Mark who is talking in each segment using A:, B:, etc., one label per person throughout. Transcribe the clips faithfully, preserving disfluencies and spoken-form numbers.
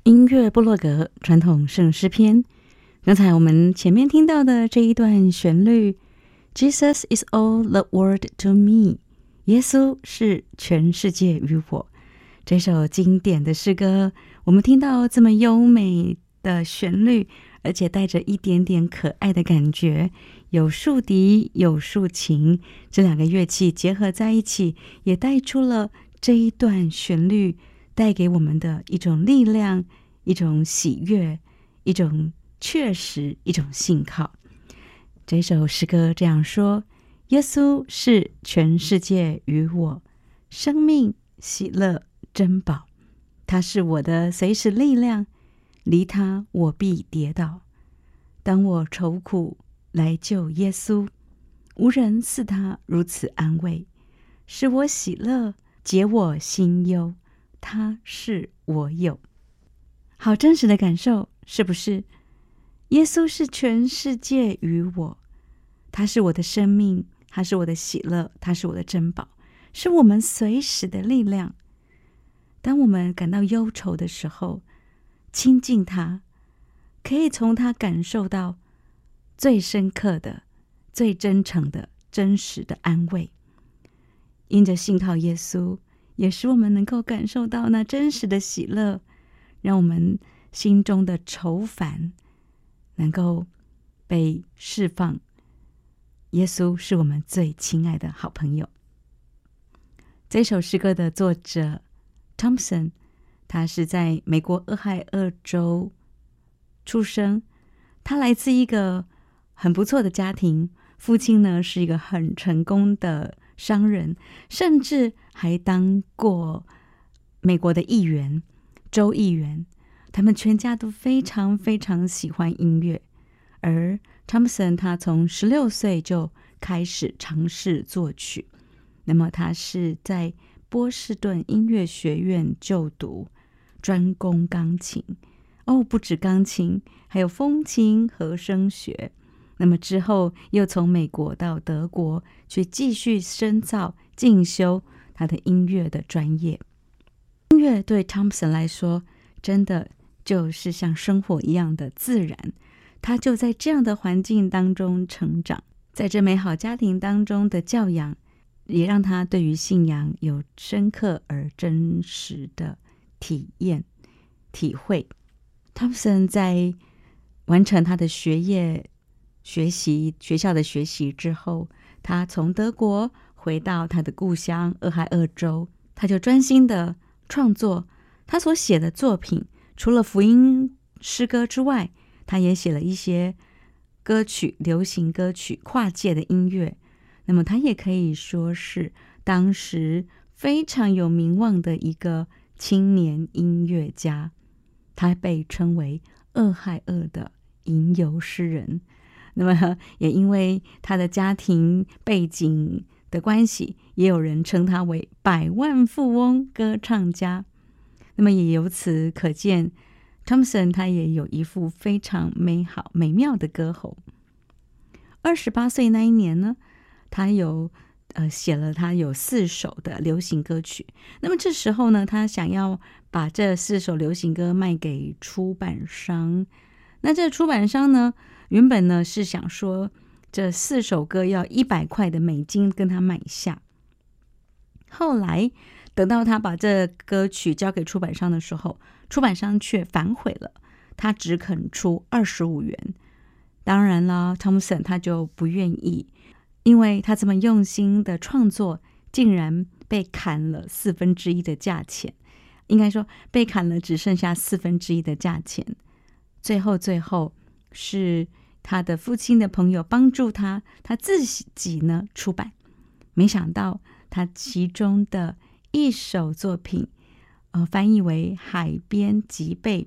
A: 音乐部落格传统圣诗篇。刚才我们前面听到的这一段旋律 Jesus is all the world to me， 耶稣是全世界于我。这首经典的诗歌，我们听到这么优美的旋律，而且带着一点点可爱的感觉，有竖笛有竖琴，这两个乐器结合在一起，也带出了这一段旋律带给我们的一种力量，一种喜悦，一种确实，一种信靠。这首诗歌这样说：耶稣是全世界于我，生命、喜乐、珍宝，他是我的随时力量，离他我必跌倒。当我愁苦来救耶稣，无人似他如此安慰，使我喜乐，解我心忧，他是我有。好真实的感受，是不是？耶稣是全世界于我，他是我的生命，他是我的喜乐，他是我的珍宝，是我们随时的力量。当我们感到忧愁的时候，亲近他，可以从他感受到最深刻的、最真诚的、真实的安慰。因着信靠耶稣，也使我们能够感受到那真实的喜乐，让我们心中的愁烦能够被释放。耶稣是我们最亲爱的好朋友。这首诗歌的作者 Thompson， 他是在美国俄亥俄州出生，他来自一个很不错的家庭，父亲呢是一个很成功的商人，甚至还当过美国的议员、州议员。他们全家都非常非常喜欢音乐，而 Thompson 他从十六岁就开始尝试作曲。那么他是在波士顿音乐学院就读，专攻钢琴。哦，不止钢琴，还有风琴、和声学。那么之后又从美国到德国去继续深造进修他的音乐的专业。音乐对 Thompson 来说真的就是像生活一样的自然，他就在这样的环境当中成长，在这美好家庭当中的教养，也让他对于信仰有深刻而真实的体验体会。 Thompson 在完成他的学业学习学校的学习之后，他从德国回到他的故乡俄亥俄州，他就专心的创作。他所写的作品除了福音诗歌之外，他也写了一些歌曲、流行歌曲、跨界的音乐。那么他也可以说是当时非常有名望的一个青年音乐家，他被称为俄亥俄的吟游诗人。那么也因为他的家庭背景的关系，也有人称他为百万富翁歌唱家。那么也由此可见 Thompson 他也有一副非常美好美妙的歌喉。二十八岁那一年呢，他有呃写了他有四首的流行歌曲。那么这时候呢，他想要把这四首流行歌卖给出版商。那这出版商呢，原本呢是想说这四首歌要一百块的美金跟他买下。后来等到他把这歌曲交给出版商的时候，出版商却反悔了，他只肯出二十五元。当然了 Thompson 他就不愿意，因为他这么用心的创作，竟然被砍了四分之一的价钱，应该说被砍了只剩下四分之一的价钱。最后最后是他的父亲的朋友帮助他，他自己呢出版。没想到他其中的一首作品，呃，翻译为海边脊背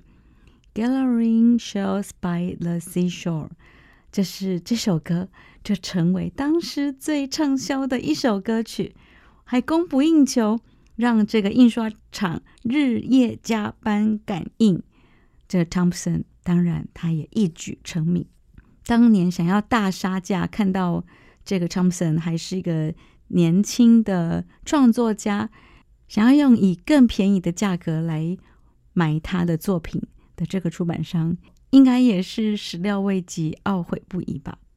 A: Gathering Shells by the Seashore， 这是这首歌就成为当时最畅销的一首歌曲，还供不应求，让这个印刷厂日夜加班赶印。这个 Thompson 当然他也一举成名。当年想要大杀价，看到这个 Thompson 还是一个年轻的创作家，想要用以更便宜的价格来买他的作品的这个出版商，应该也是始料未及，懊悔不已吧。